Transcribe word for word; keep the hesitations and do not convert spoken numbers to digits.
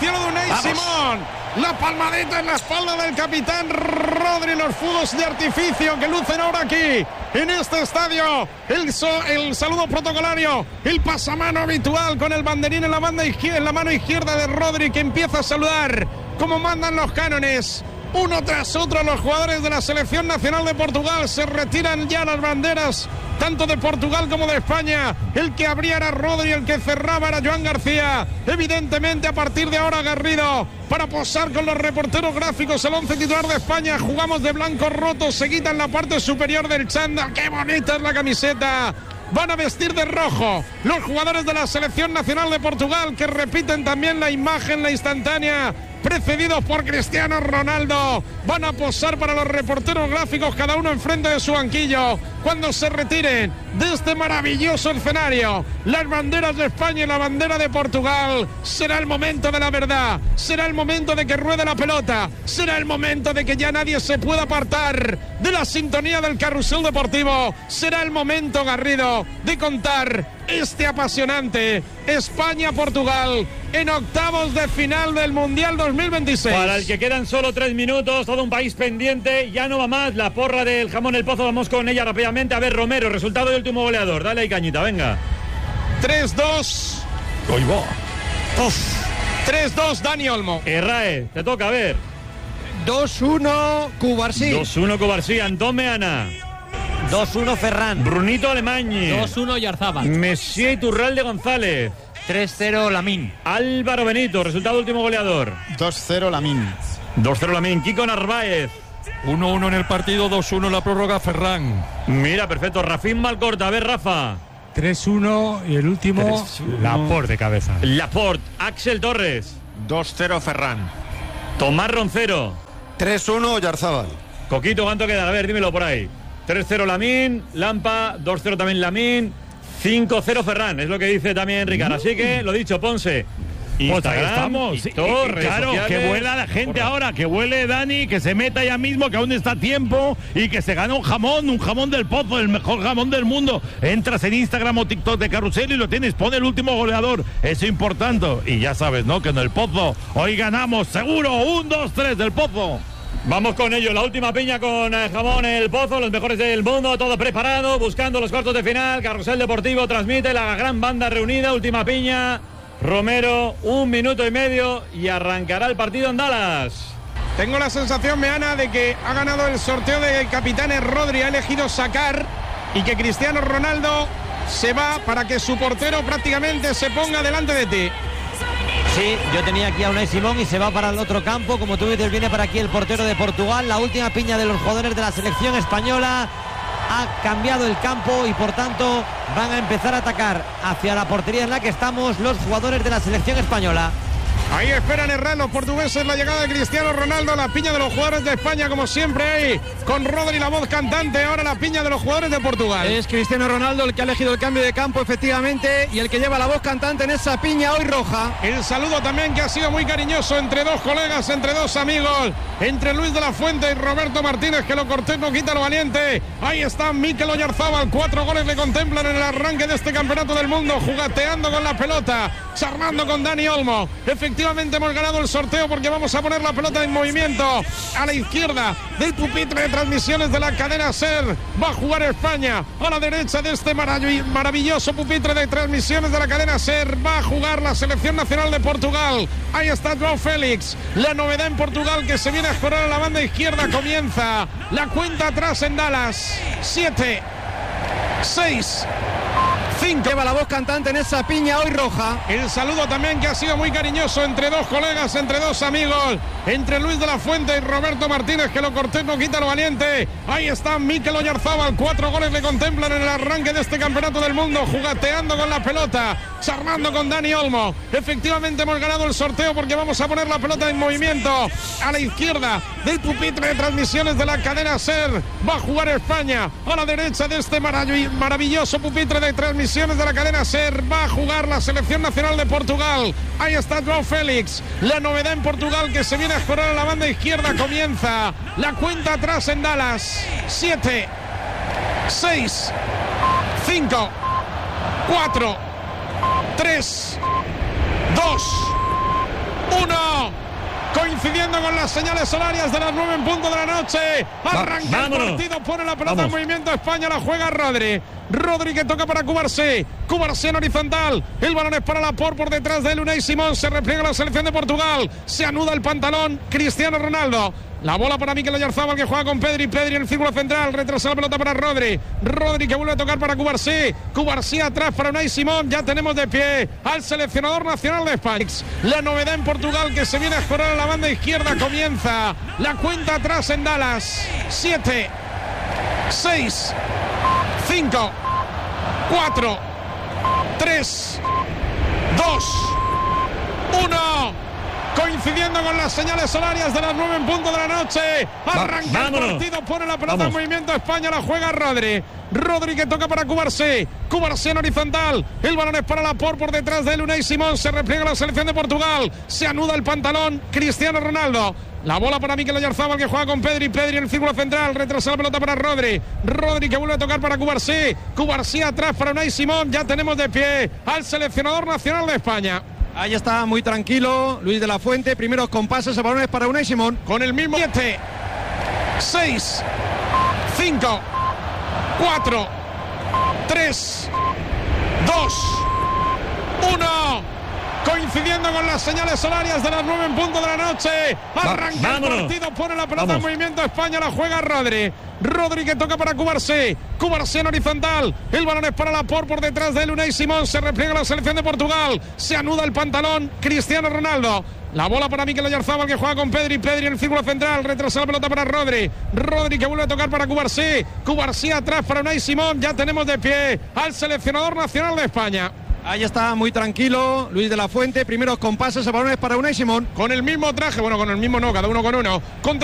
cielo de Unai Simón. La palmadita en la espalda del capitán Rodri, los fuegos de artificio que lucen ahora aquí en este estadio. El, so, el saludo protocolario, el pasamano habitual con el banderín en la, banda izquierda, en la mano izquierda de Rodri, que empieza a saludar como mandan los cánones. Uno tras otro los jugadores de la selección nacional de Portugal. Se retiran ya las banderas tanto de Portugal como de España. El que abría era Rodri, el que cerraba era Joan García. Evidentemente a partir de ahora Garrido para posar con los reporteros gráficos el once titular de España. Jugamos de blanco roto, se quitan la parte superior del chándal. ¡Qué bonita es la camiseta! Van a vestir de rojo los jugadores de la selección nacional de Portugal, que repiten también la imagen, la instantánea, precedidos por Cristiano Ronaldo. Van a posar para los reporteros gráficos, cada uno enfrente de su banquillo, cuando se retiren de este maravilloso escenario las banderas de España y la bandera de Portugal. Será el momento de la verdad, será el momento de que ruede la pelota, será el momento de que ya nadie se pueda apartar de la sintonía del carrusel deportivo. Será el momento, Garrido, de contar este apasionante España-Portugal en octavos de final del Mundial dos mil veintiséis. Para el que quedan solo tres minutos, todo un país pendiente, ya no va más la porra del jamón El Pozo, vamos con ella rápidamente. A ver, Romero, resultado del último goleador, dale ahí cañita, venga. tres dos. Hoy va. tres dos, Dani Olmo. Errae, te toca, a ver. dos uno, Cubarsí. dos uno, Cubarsí. Antón Meana. dos uno, Ferran. Brunito Alemany. dos uno, Yarzábal. Messier Iturralde González. tres cero, Lamín. Álvaro Benito, resultado último goleador. dos cero, Lamín. dos cero, Lamín. Kiko Narváez. uno uno en el partido, dos uno en la prórroga, Ferran. Mira, perfecto. Rafín Malcorta, a ver, Rafa. tres uno y el último, Laporte de cabeza. Laporte. Axel Torres. dos cero, Ferran. Tomás Roncero. tres uno, Yarzábal. Coquito, ¿cuánto queda? A ver, dímelo por ahí. tres cero Lamín, Lampa, dos cero también Lamín, cinco cero Ferran, es lo que dice también Ricard. Así que, lo dicho, Ponce. Pues ahí estamos. Y todo, y, y, claro, sociales, que vuela la gente porra. Ahora, que vuele Dani, que se meta ya mismo, que aún está a tiempo y que se gana un jamón, un jamón del Pozo, el mejor jamón del mundo. Entras en Instagram o TikTok de Carrusel y lo tienes, pone el último goleador. Eso es importante. Y ya sabes, ¿no? Que en el Pozo hoy ganamos seguro. Un, dos, tres del Pozo. Vamos con ello, la última piña con eh, jamón El Pozo, los mejores del mundo, todo preparado, buscando los cuartos de final. Carrusel Deportivo transmite la gran banda reunida, última piña. Romero, un minuto y medio y arrancará el partido en Dallas. Tengo la sensación, Meana, de que ha ganado el sorteo de capitanes. Rodri ha elegido sacar y que Cristiano Ronaldo se va para que su portero prácticamente se ponga delante de ti. Sí, yo tenía aquí a Unai Simón y se va para el otro campo. Como tú dices, viene para aquí el portero de Portugal. La última piña de los jugadores de la selección española. Ha cambiado el campo y por tanto van a empezar a atacar hacia la portería en la que estamos los jugadores de la selección española. Ahí esperan errar los portugueses la llegada de Cristiano Ronaldo. La piña de los jugadores de España, como siempre, ahí con Rodri, la voz cantante. Ahora la piña de los jugadores de Portugal. Es Cristiano Ronaldo el que ha elegido el cambio de campo, efectivamente, y el que lleva la voz cantante en esa piña hoy roja. El saludo también, que ha sido muy cariñoso entre dos colegas, entre dos amigos, entre Luis de la Fuente y Roberto Martínez, que lo cortés no quita lo valiente. Ahí está Mikel Oyarzabal, cuatro goles le contemplan en el arranque de este campeonato del mundo, jugateando con la pelota, charlando con Dani Olmo. Efectivamente hemos ganado el sorteo porque vamos a poner la pelota en movimiento a la izquierda del pupitre de transmisiones de la cadena SER. Va a jugar España. A la derecha de este marav- maravilloso pupitre de transmisiones de la cadena SER va a jugar la selección nacional de Portugal. Ahí está João Félix, la novedad en Portugal, que se viene a escorar a la banda izquierda. Comienza la cuenta atrás en Dallas. siete, seis, cinco. Lleva la voz cantante en esa piña hoy roja. El saludo también, que ha sido muy cariñoso entre dos colegas, entre dos amigos, entre Luis de la Fuente y Roberto Martínez, que lo cortés no quita lo valiente. Ahí está Mikel Oyarzabal, cuatro goles le contemplan en el arranque de este campeonato del mundo, jugateando con la pelota, charlando con Dani Olmo. Efectivamente hemos ganado el sorteo porque vamos a poner la pelota en movimiento a la izquierda del pupitre de transmisiones de la cadena SER. Va a jugar España. A la derecha de este marav- maravilloso pupitre de transmisiones de la cadena SER va a jugar la selección nacional de Portugal. Ahí está João Félix, la novedad en Portugal, que se viene a escorar a la banda izquierda. Comienza la cuenta atrás en Dallas. siete, seis, cinco, cuatro, tres, dos, uno. coincidiendo con las señales horarias de las nueve en punto de la noche. Arranca el partido, pone la pelota en movimiento España, la juega Rodri. Rodri que toca para Cubarsí. Cubarsí en horizontal. El balón es para Laporte, por detrás de él Unai Simón. Se repliega la selección de Portugal. Se anuda el pantalón Cristiano Ronaldo. La bola para Mikel Oyarzabal, que juega con Pedri. Pedri en el círculo central. Retrasa la pelota para Rodri. Rodri que vuelve a tocar para Cubarsí. Cubarsí atrás para Unai Simón. Ya tenemos de pie al seleccionador nacional de España. La novedad en Portugal, que se viene a escorar a la banda izquierda. Comienza la cuenta atrás en Dallas. Siete, seis, cinco, cuatro, tres, dos, uno. Coincidiendo con las señales horarias de las nueve en punto de la noche. Arranca el partido, pone la pelota en movimiento España, la juega Rodri. Rodri que toca para Cubarsí. Cubarsí en horizontal. El balón es para Laporte, por detrás de él Unai Simón. Se repliega la selección de Portugal. Se anuda el pantalón Cristiano Ronaldo. La bola para Mikel Oyarzabal, que juega con Pedri. Pedri en el círculo central. Retrasa la pelota para Rodri. Rodri que vuelve a tocar para Cubarsí. Cubarsí atrás para Unai Simón. Ya tenemos de pie al seleccionador nacional de España. Ahí está, muy tranquilo Luis de la Fuente. Primeros compases, el balón es para Unai Simón. Con el mismo siete, seis, cinco, cuatro, tres, dos, uno. Coincidiendo con las señales horarias de las nueve en punto de la noche. Arranca el partido, pone la pelota en movimiento España, la juega Rodri. Rodri que toca para Cubarsí. Cubarsí en horizontal. El balón es para Laporte, por detrás de él Unai Simón. Se repliega la selección de Portugal. Se anuda el pantalón Cristiano Ronaldo. La bola para Mikel Oyarzabal, que juega con Pedri. Pedri en el círculo central. Retrasa la pelota para Rodri. Rodri que vuelve a tocar para Cubarsí. Cubarsí atrás para Unai Simón. Ya tenemos de pie al seleccionador nacional de España. Ahí está, muy tranquilo Luis de la Fuente. Primeros compases, el balón es para Unai Simón. Con el mismo traje, bueno, con el mismo no, cada uno con uno. Contra